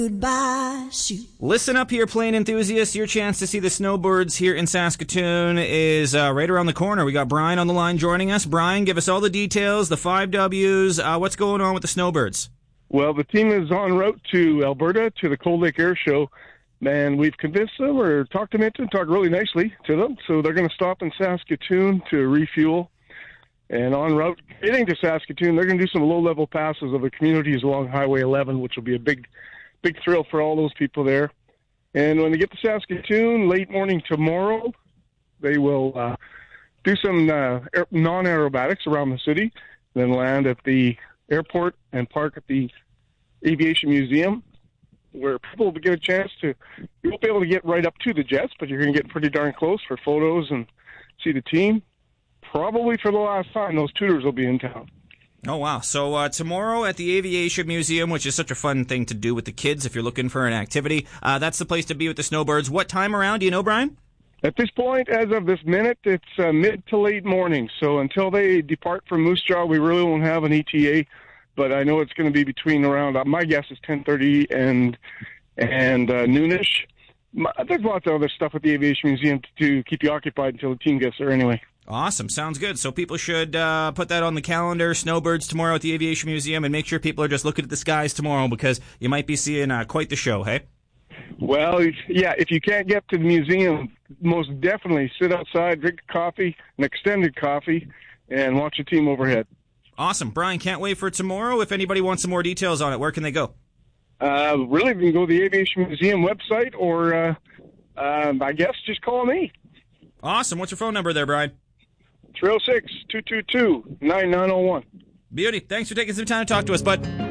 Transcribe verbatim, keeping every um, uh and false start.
Goodbye, shoot. Listen up here, plane enthusiasts. Your chance to see the snowbirds here in Saskatoon is uh, right around the corner. We got Brian on the line joining us. Brian, give us all the details, the five W's. Uh, what's going on with the snowbirds? Well, the team is en route to Alberta to the Cold Lake Air Show, and we've convinced them or talked them into, talked really nicely to them. So they're going to stop in Saskatoon to refuel. And en route getting to Saskatoon, they're going to do some low-level passes of the communities along Highway eleven, which will be a big Big thrill for all those people there. And when they get to Saskatoon, late morning tomorrow, they will uh, do some uh, aer- non-aerobatics around the city, then land at the airport and park at the Aviation Museum, where people will get a chance to, you won't be able to get right up to the jets, but you're going to get pretty darn close for photos and see the team. Probably for the last time, those tutors will be in town. Oh, wow. So uh, tomorrow at the Aviation Museum, which is such a fun thing to do with the kids if you're looking for an activity, uh, that's the place to be with the snowbirds. What time around? Do you know, Brian? At this point, as of this minute, it's uh, mid to late morning. So until they depart from Moose Jaw, we really won't have an E T A. But I know it's going to be between around, uh, my guess is ten thirty and and uh, noonish. My, there's lots of other stuff at the Aviation Museum to, to keep you occupied until the team gets there anyway. Awesome. Sounds good. So people should uh, put that on the calendar, snowbirds tomorrow at the Aviation Museum, and make sure people are just looking at the skies tomorrow because you might be seeing uh, quite the show, hey? Well, yeah, if you can't get to the museum, most definitely sit outside, drink a coffee, an extended coffee, and watch the team overhead. Awesome. Brian, can't wait for tomorrow. If anybody wants some more details on it, where can they go? Uh, really, you can go to the Aviation Museum website, or uh, um, I guess just call me. Awesome. What's your phone number there, Brian? three oh six, two two two, nine nine oh one. Beauty. Thanks for taking some time to talk to us, bud.